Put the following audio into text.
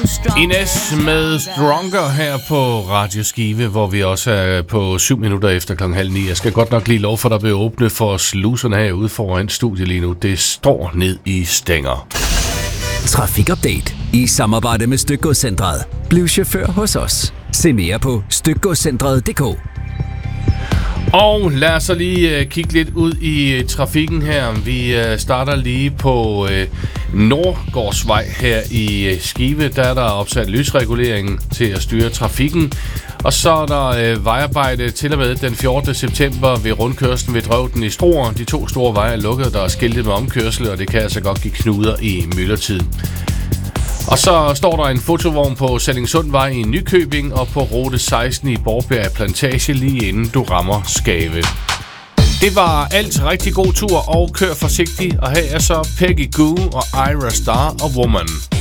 Ines med Stronger her på Radio Skive, hvor vi også er på 7 minutter efter 8:30. Jeg skal godt nok lige lov for, der vil åbne for sluserne herude foran studiet lige nu. Det står ned i stænger. Trafikupdate i samarbejde med Stykgodscentret. Bliv chauffør hos os. Se mere på stykgodscentret.dk. Og lad os så lige kigge lidt ud i trafikken her. Vi starter lige på Nordgårdsvej her i Skive. Der er der opsat lysregulering til at styre trafikken. Og så er der vejarbejde til og med den 14. september ved rundkørslen ved Drøvden i Struer. De 2 store veje er lukket, der er skiltet med omkørsel, og det kan altså godt give knuder i myldretid. Og så står der en fotovogn på Sallingsundvej i Nykøbing og på rute 16 i Borgbjerg Plantage lige inden du rammer Skave. Det var alt. Rigtig god tur og kør forsigtigt. Og her er så Peggy Goo og Ira Star og Woman.